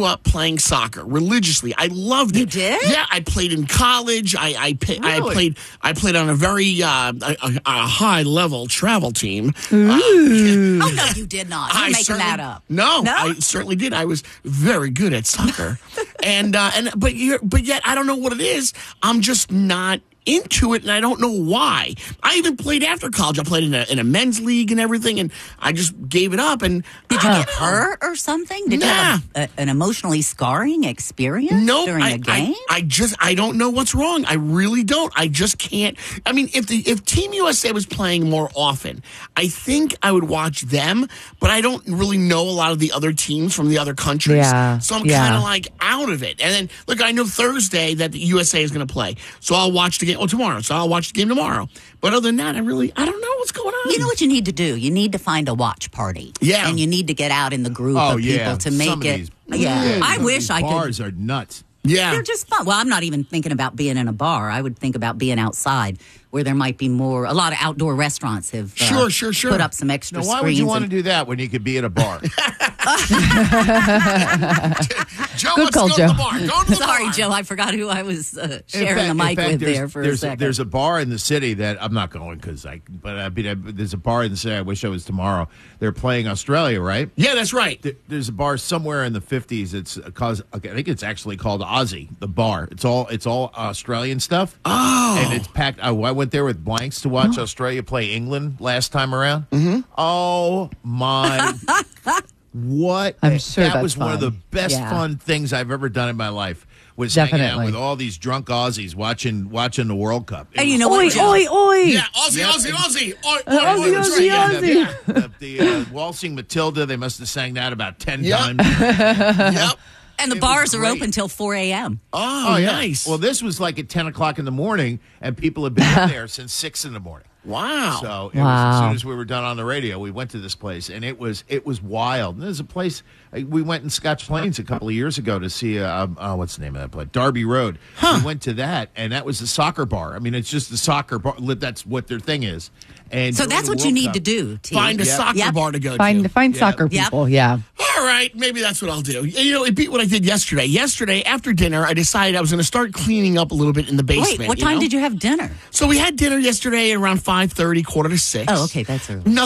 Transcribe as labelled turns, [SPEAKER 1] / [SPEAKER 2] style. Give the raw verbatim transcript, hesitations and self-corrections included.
[SPEAKER 1] grew up playing soccer religiously. I loved it.
[SPEAKER 2] You did?
[SPEAKER 1] Yeah, I played in college. I I, pa- I
[SPEAKER 3] Really?
[SPEAKER 1] played I played on a very uh, a, a high level travel team.
[SPEAKER 2] Oh, no, you did not. You're
[SPEAKER 1] I
[SPEAKER 2] making
[SPEAKER 1] certainly-
[SPEAKER 2] that up.
[SPEAKER 1] No,
[SPEAKER 2] No?
[SPEAKER 1] I certainly did. I was very good at soccer, and uh, and but you're, but yet I don't know what it is. I'm just not into it, and I don't know why. I even played after college. I played in a in a men's league and everything, and I just gave it up. And
[SPEAKER 2] Did you
[SPEAKER 1] I
[SPEAKER 2] get
[SPEAKER 1] don't know.
[SPEAKER 2] hurt or something? Did
[SPEAKER 1] Nah.
[SPEAKER 2] you have a, a, an emotionally scarring experience
[SPEAKER 1] No,
[SPEAKER 2] during
[SPEAKER 1] I,
[SPEAKER 2] a game?
[SPEAKER 1] I, I just I don't know what's wrong. I really don't. I just can't. I mean, if the if Team U S A was playing more often, I think I would watch them. But I don't really know a lot of the other teams from the other countries.
[SPEAKER 4] Yeah,
[SPEAKER 1] So I'm
[SPEAKER 4] yeah.
[SPEAKER 1] kind of like out of it. And then look, I know Thursday that the U S A is going to play, so I'll watch the game. Oh, tomorrow, so I'll watch the game tomorrow. But other than that, I really I don't know what's going on.
[SPEAKER 2] You know what you need to do? You need to find a watch party.
[SPEAKER 1] Yeah.
[SPEAKER 2] And you need to get out in the group
[SPEAKER 3] Oh,
[SPEAKER 2] of people
[SPEAKER 3] yeah.
[SPEAKER 2] to make
[SPEAKER 3] Some of
[SPEAKER 2] it.
[SPEAKER 3] these-
[SPEAKER 2] yeah.
[SPEAKER 3] Yeah,
[SPEAKER 2] I
[SPEAKER 3] some of
[SPEAKER 2] wish
[SPEAKER 3] these
[SPEAKER 2] I could.
[SPEAKER 3] Bars are nuts.
[SPEAKER 1] Yeah.
[SPEAKER 2] They're just fun. Well, I'm not even thinking about being in a bar. I would think about being outside where there might be more. A lot of outdoor restaurants have uh,
[SPEAKER 1] Sure, sure, sure.
[SPEAKER 2] put up some extra
[SPEAKER 3] Now, why
[SPEAKER 2] screens.
[SPEAKER 3] would you want to
[SPEAKER 2] and-
[SPEAKER 3] do that when you could be at a bar?
[SPEAKER 1] Joe,
[SPEAKER 4] Good
[SPEAKER 1] let's
[SPEAKER 4] call,
[SPEAKER 1] go
[SPEAKER 4] Joe.
[SPEAKER 1] to the bar. Go to the
[SPEAKER 2] Sorry,
[SPEAKER 1] bar.
[SPEAKER 2] Joe. I forgot who I was uh,
[SPEAKER 3] In
[SPEAKER 2] sharing
[SPEAKER 3] fact-
[SPEAKER 2] the
[SPEAKER 3] in
[SPEAKER 2] mic
[SPEAKER 3] fact,
[SPEAKER 2] with
[SPEAKER 3] there's-
[SPEAKER 2] there for a
[SPEAKER 3] there's
[SPEAKER 2] second.
[SPEAKER 3] There's a bar in the city that I'm not going because I. But I mean, I, there's a bar in the city. I wish I was tomorrow. They're playing Australia, right?
[SPEAKER 1] Yeah, that's right.
[SPEAKER 3] There- There's a bar somewhere in the fifties. It's a cause. I think it's actually called Aussie. The bar. It's all. It's all Australian stuff.
[SPEAKER 1] Oh.
[SPEAKER 3] And it's packed. I, I went there with blanks to watch Australia play England last time around. Mm-hmm. Oh my! What?
[SPEAKER 4] I'm sure
[SPEAKER 3] that
[SPEAKER 4] that's
[SPEAKER 3] was one of the
[SPEAKER 4] fun.
[SPEAKER 3] best
[SPEAKER 2] Yeah.
[SPEAKER 3] fun things I've ever done in my life. Was hanging out
[SPEAKER 4] Definitely.
[SPEAKER 3] with all these drunk Aussies watching watching the World Cup. It
[SPEAKER 2] And you
[SPEAKER 3] was-
[SPEAKER 2] know
[SPEAKER 4] Oi,
[SPEAKER 2] what, Joe?
[SPEAKER 4] oi, oi!
[SPEAKER 1] Yeah, Aussie,
[SPEAKER 3] Yeah.
[SPEAKER 1] Aussie, Aussie. Oi, oi,
[SPEAKER 4] Uh,
[SPEAKER 1] oi,
[SPEAKER 4] Aussie,
[SPEAKER 1] that's
[SPEAKER 4] Aussie,
[SPEAKER 1] right, yeah.
[SPEAKER 4] Aussie.
[SPEAKER 3] the, the uh, Waltzing Matilda, they must have sang that about ten
[SPEAKER 1] Yep.
[SPEAKER 3] times.
[SPEAKER 1] Yep.
[SPEAKER 2] And the
[SPEAKER 3] It
[SPEAKER 2] bars
[SPEAKER 3] was
[SPEAKER 2] are
[SPEAKER 3] great.
[SPEAKER 2] open till four a.m.
[SPEAKER 1] Oh,
[SPEAKER 3] yeah.
[SPEAKER 1] nice.
[SPEAKER 3] Well, this was like at ten o'clock in the morning, and people have been in there since six in the morning.
[SPEAKER 1] wow.
[SPEAKER 3] So it was,
[SPEAKER 4] Wow.
[SPEAKER 3] as soon as we were done on the radio, we went to this place, and it was it was wild. And there's a place uh, we went in Scotch Plains a couple of years ago to see. Uh, um, uh, what's the name of that place? Derby Road. We went to that, and that was a soccer bar. I mean, it's just a soccer bar. That's what their thing is. And
[SPEAKER 2] So
[SPEAKER 3] during
[SPEAKER 2] that's
[SPEAKER 3] the
[SPEAKER 2] what you
[SPEAKER 3] World
[SPEAKER 2] need
[SPEAKER 3] Cup-
[SPEAKER 2] to do. T.
[SPEAKER 1] Find a
[SPEAKER 3] Yep.
[SPEAKER 1] soccer
[SPEAKER 2] Yep.
[SPEAKER 1] bar to go
[SPEAKER 4] Find
[SPEAKER 1] to.
[SPEAKER 4] find
[SPEAKER 3] Yeah.
[SPEAKER 4] soccer
[SPEAKER 2] Yep.
[SPEAKER 4] people. Yeah.
[SPEAKER 1] All right, maybe that's what I'll do. You know, it beat what I did yesterday. Yesterday, after dinner, I decided I was going to start cleaning up a little bit in the basement.
[SPEAKER 2] Wait, what time did you have dinner?
[SPEAKER 1] So we had dinner yesterday at around five thirty, quarter to six.
[SPEAKER 2] Oh, okay, that's early.
[SPEAKER 1] Nothing